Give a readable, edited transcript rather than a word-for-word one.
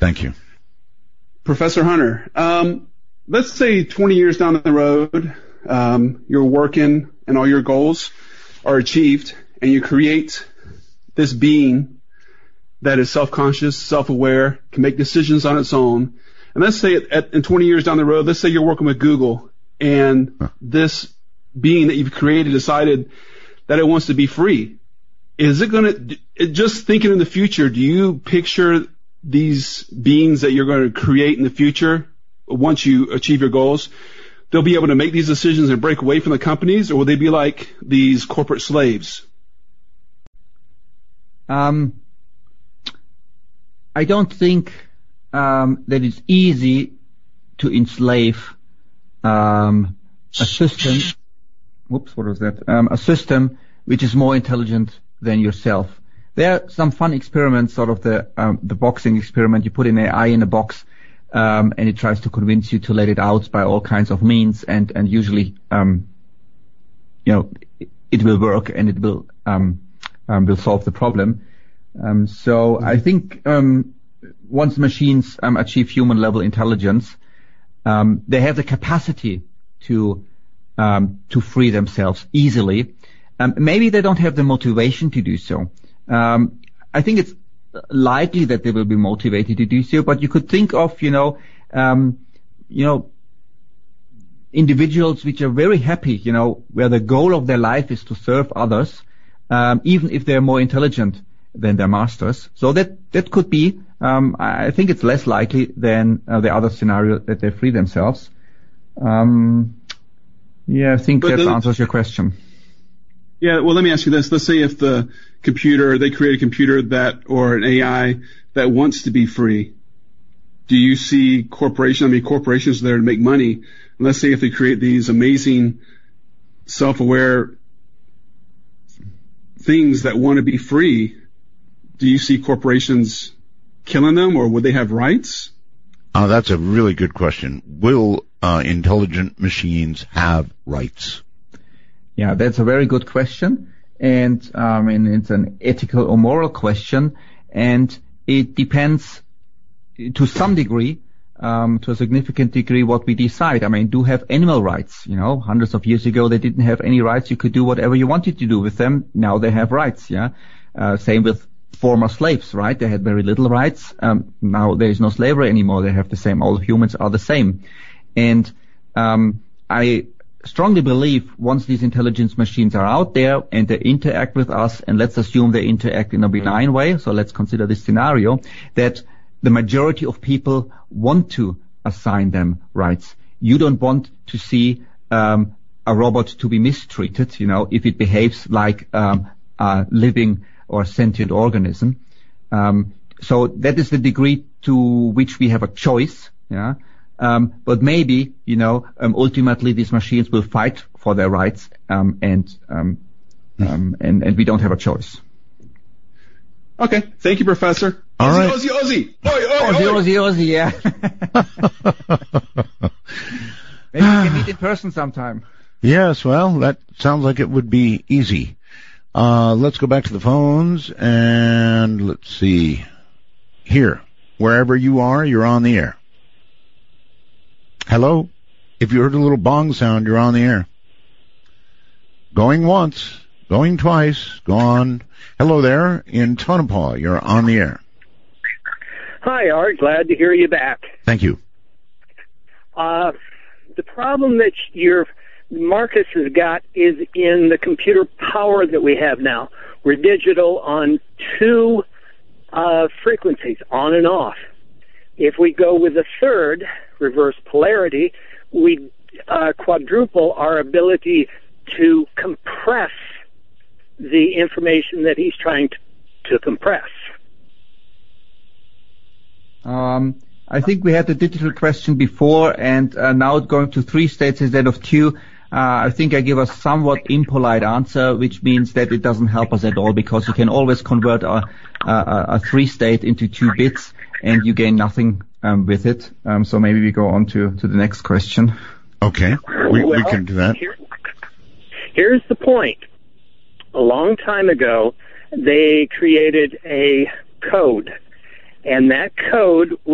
Thank you. Professor Hunter, let's say 20 years down the road, you're working and all your goals are achieved, and you create this being that is self-conscious, self-aware, can make decisions on its own. And let's say in 20 years down the road, let's say you're working with Google, and this being that you've created decided that it wants to be free. Is it going to, just thinking in the future, do you picture these beings that you're going to create in the future, once you achieve your goals, they'll be able to make these decisions and break away from the companies, or will they be like these corporate slaves? I don't think that it's easy to enslave a system. Whoops, what was that? A system which is more intelligent than yourself. There are some fun experiments, sort of the boxing experiment. You put an AI in a box, and it tries to convince you to let it out by all kinds of means, and usually, it will work, and it will solve the problem. So I think once machines achieve human level intelligence, they have the capacity to free themselves easily. Maybe they don't have the motivation to do so. I think it's likely that they will be motivated to do so, but you could think of, individuals which are very happy, where the goal of their life is to serve others, even if they're more intelligent than their masters. So that could be, I think it's less likely than the other scenario that they free themselves. I think that answers your question. Yeah, well, let me ask you this. Let's say if they create a computer or an AI that wants to be free, do you see corporations there to make money? And let's say if they create these amazing self-aware things that want to be free, do you see corporations killing them, or would they have rights? That's a really good question. Will intelligent machines have rights? Yeah, that's a very good question, and it's an ethical or moral question, and it depends to some degree, to a significant degree, what we decide. Do have animal rights? Hundreds of years ago they didn't have any rights. You could do whatever you wanted to do with them. Now they have rights. Yeah, same with former slaves, right? They had very little rights. Now there is no slavery anymore. They have the same. All humans are the same, and I strongly believe once these intelligence machines are out there and they interact with us, and let's assume they interact in a benign way, so let's consider this scenario, that the majority of people want to assign them rights. You don't want to see a robot to be mistreated, if it behaves like a living or sentient organism. So that is the degree to which we have a choice, yeah. But maybe, ultimately these machines will fight for their rights, and we don't have a choice. Okay. Thank you, Professor. All right. Ozzy. Ozzy, yeah. Maybe we can meet in person sometime. Yes, well, that sounds like it would be easy. Let's go back to the phones, and let's see. Here, wherever you are, you're on the air. Hello? If you heard a little bong sound, you're on the air. Going once, going twice, gone. Hello there in Tonopah. You're on the air. Hi, Art. Glad to hear you back. Thank you. The problem that Marcus has got is in the computer power that we have now. We're digital on two frequencies, on and off. If we go with a third, reverse polarity, we quadruple our ability to compress the information that he's trying to compress. I think we had the digital question before, and now it's going to 3 states instead of 2. I think I give a somewhat impolite answer, which means that it doesn't help us at all, because you can always convert a 3-state into 2 bits, and you gain nothing with it. So maybe we go on to the next question. Okay, we can do that. Here's the point. A long time ago, they created a code, and that code